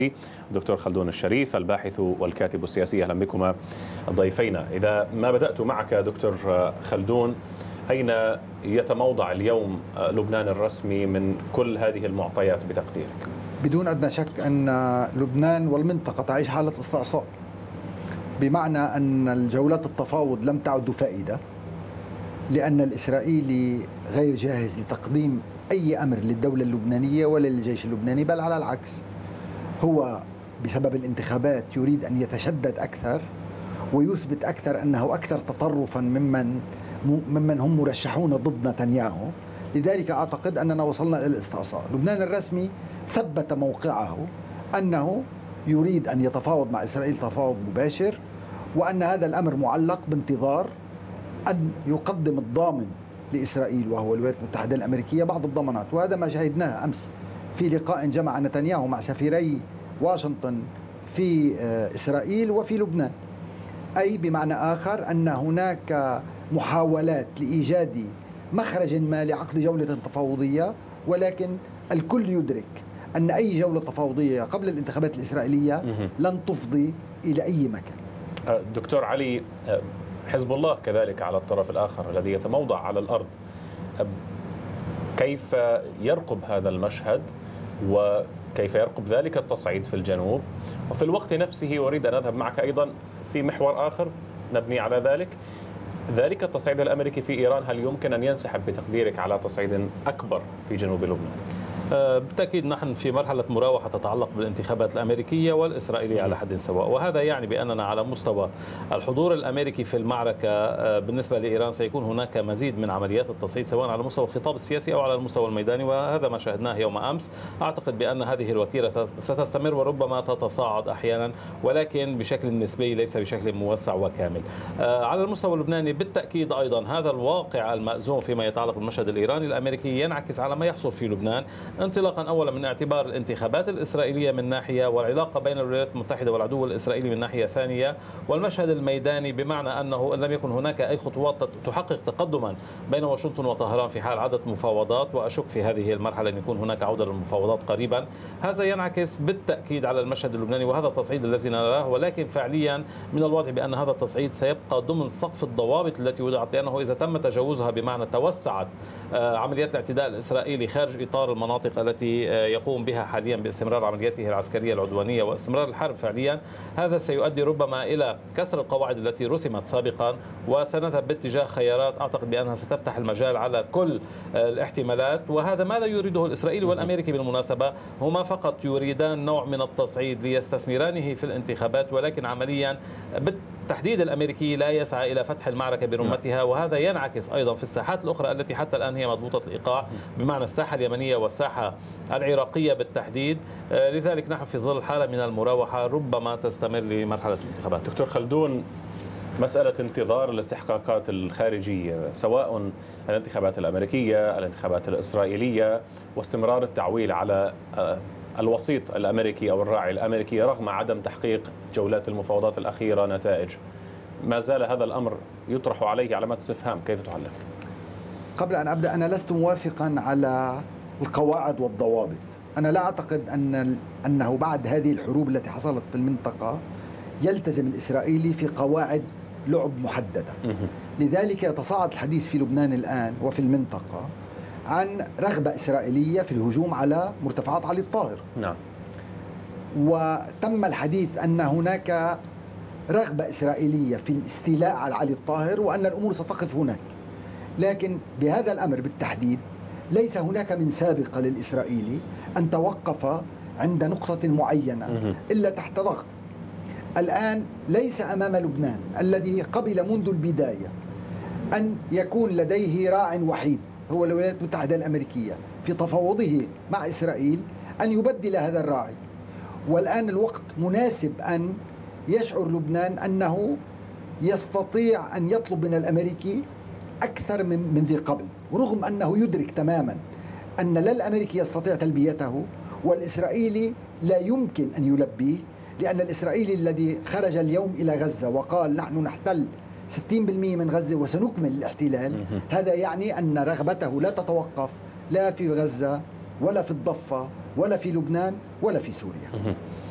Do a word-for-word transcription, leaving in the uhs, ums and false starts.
دكتور خلدون الشريف الباحث والكاتب السياسي، أهلا بكما ضيفينا. إذا ما بدأت معك دكتور خلدون، أين يتموضع اليوم لبنان الرسمي من كل هذه المعطيات بتقديرك؟ بدون أدنى شك أن لبنان والمنطقة تعيش حالة استعصاء، بمعنى أن الجولات التفاوض لم تعد فائدة، لأن الإسرائيلي غير جاهز لتقديم أي أمر للدولة اللبنانية ولا للجيش اللبناني، بل على العكس، هو بسبب الانتخابات يريد أن يتشدد أكثر ويثبت أكثر أنه أكثر تطرفا ممن ممن هم مرشحون ضد نتنياهو. لذلك أعتقد أننا وصلنا إلى الاستعصاء. لبنان الرسمي ثبت موقعه أنه يريد أن يتفاوض مع إسرائيل تفاوض مباشر، وأن هذا الأمر معلق بانتظار أن يقدم الضامن لإسرائيل وهو الولايات المتحدة الأمريكية بعض الضمانات، وهذا ما شاهدناه أمس في لقاء جمع نتنياهو مع سفيري واشنطن في إسرائيل وفي لبنان. أي بمعنى آخر أن هناك محاولات لإيجاد مخرج ما لعقد جولة تفاوضية، ولكن الكل يدرك أن أي جولة تفاوضية قبل الانتخابات الإسرائيلية لن تفضي إلى أي مكان. دكتور علي، حزب الله كذلك على الطرف الآخر الذي يتموضع على الأرض، كيف يرقب هذا المشهد وكيف يرقب ذلك التصعيد في الجنوب؟ وفي الوقت نفسه أريد أن أذهب معك أيضا في محور آخر نبني على ذلك، ذلك التصعيد الأمريكي في إيران، هل يمكن أن ينسحب بتقديرك على تصعيد أكبر في جنوب لبنان؟ بالتأكيد نحن في مرحلة مراوحة تتعلق بالانتخابات الأمريكية والإسرائيلية على حد سواء، وهذا يعني بأننا على مستوى الحضور الأمريكي في المعركة بالنسبة لإيران سيكون هناك مزيد من عمليات التصعيد سواء على مستوى الخطاب السياسي أو على المستوى الميداني، وهذا ما شاهدناه يوم أمس. أعتقد بأن هذه الوتيرة ستستمر وربما تتصاعد أحيانا، ولكن بشكل نسبي ليس بشكل موسع وكامل. على المستوى اللبناني بالتأكيد أيضا هذا الواقع المأزوم فيما يتعلق بالمشهد الإيراني الأمريكي ينعكس على ما يحصل في لبنان، انطلاقا اولا من اعتبار الانتخابات الاسرائيليه من ناحيه، والعلاقه بين الولايات المتحده والعدو الاسرائيلي من ناحيه ثانيه، والمشهد الميداني بمعنى انه ان لم يكن هناك اي خطوات تحقق تقدما بين واشنطن وطهران في حال عدد مفاوضات، واشك في هذه المرحله ان يكون هناك عوده للمفاوضات قريبا. هذا ينعكس بالتاكيد على المشهد اللبناني وهذا التصعيد الذي نراه، ولكن فعليا من الواضح بان هذا التصعيد سيبقى ضمن سقف الضوابط التي وضعت، لانه اذا تم تجاوزها بمعنى توسعت عمليات الاعتداء الاسرائيلي خارج اطار المناطق التي يقوم بها حاليا باستمرار عملياته العسكرية العدوانية واستمرار الحرب فعليا، هذا سيؤدي ربما إلى كسر القواعد التي رسمت سابقا، وسنذهب باتجاه خيارات أعتقد بأنها ستفتح المجال على كل الاحتمالات، وهذا ما لا يريده الإسرائيلي والأمريكي بالمناسبة. هما فقط يريدان نوع من التصعيد ليستثمرانه في الانتخابات، ولكن عمليا بالتحديد الأمريكي لا يسعى إلى فتح المعركة برمتها، وهذا ينعكس أيضا في الساحات الأخرى التي حتى الآن هي مضبوطة الإيقاع، بمعنى الساحة اليمنية والساحة العراقية بالتحديد. لذلك نحن في ظل حالة من المراوحة ربما تستمر لمرحلة الانتخابات. دكتور خلدون، مسألة انتظار الاستحقاقات الخارجية سواء الانتخابات الأمريكية الانتخابات الإسرائيلية واستمرار التعويل على الوسيط الأمريكي أو الراعي الأمريكي رغم عدم تحقيق جولات المفاوضات الأخيرة نتائج، ما زال هذا الأمر يطرح عليه علامات استفهام، كيف تعلق؟ قبل أن أبدأ، أنا لست موافقا على القواعد والضوابط. أنا لا أعتقد أن أنه بعد هذه الحروب التي حصلت في المنطقة يلتزم الإسرائيلي في قواعد لعب محددة. لذلك يتصاعد الحديث في لبنان الآن وفي المنطقة عن رغبة إسرائيلية في الهجوم على مرتفعات علي الطاهر. نعم. وتم الحديث أن هناك رغبة إسرائيلية في الاستيلاء على علي الطاهر وأن الأمور ستقف هناك، لكن بهذا الأمر بالتحديد ليس هناك من سابقة للإسرائيلي أن توقف عند نقطة معينة إلا تحت ضغط. الآن ليس أمام لبنان الذي قبل منذ البداية أن يكون لديه راع وحيد هو الولايات المتحدة الأمريكية في تفاوضه مع إسرائيل أن يبدل هذا الراعي، والآن الوقت مناسب أن يشعر لبنان أنه يستطيع أن يطلب من الأمريكي أكثر من من ذي قبل، ورغم أنه يدرك تماما أن لا الأمريكي يستطيع تلبيته والإسرائيلي لا يمكن أن يلبيه، لأن الإسرائيلي الذي خرج اليوم إلى غزة وقال نحن نحتل ستين بالمئة من غزة وسنكمل الاحتلال، هذا يعني أن رغبته لا تتوقف لا في غزة ولا في الضفة ولا في لبنان ولا في سوريا.